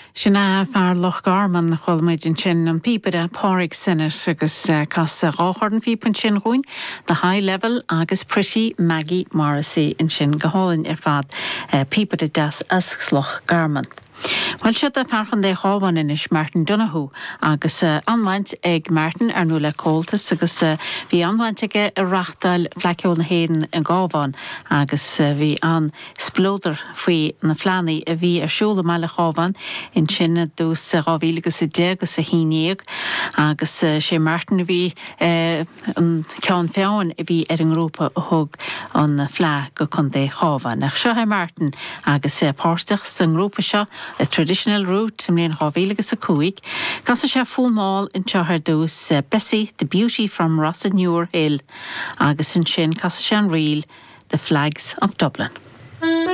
Sinna fear Loch Garman chulmaid in sin an pípere páric sinis agus cas ráhardan fípan sin chuin the high level agus pretty Maggie Morrissey in sin goháin fad pípere das as Loch Garman. Well siad a farchan dé chában inis Martin Donoghue agus anhaint ag Martin nú le cóltas agus bhí anhaint ige a rachtal flaiciol na héan an gábhain agus bhí an splódar faoi na phleanaí a bhí arsúla meile chábhain in sinna dús rábhílagus a dégus a hínéag agus sé Martin bhí an ceann feáin a bhí ar an grúpa a thug an phleá go chun dé chábhain. Ach seo Martin agus páirteach san grúpa seo a traditional route some lean rábhílagus a cuaig. Gas sé full mall in Chahar dús Bessie, the beauty from Rossendure Hill agus in sin cas sé an riil, the flags of Dublin.